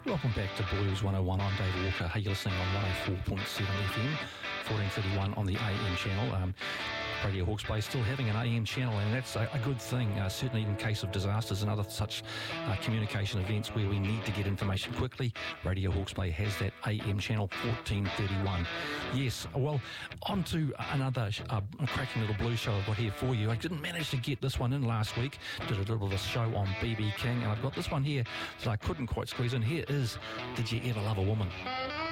Welcome back to Blues 101. I'm Dave Walker. Hey, you're listening on 104.7 FM, 1431 on the AM channel. Radio Hawke's Bay still having an AM channel, and that's a good thing, certainly in case of disasters and other such communication events where we need to get information quickly. Radio Hawke's Bay has that AM channel, 1431. Yes, well, on to another cracking little blues show I've got here for you. I didn't manage to get this one in last week. Did a little bit of a show on BB King, and I've got this one here that I couldn't quite squeeze in. Here is Did You Ever Love a Woman?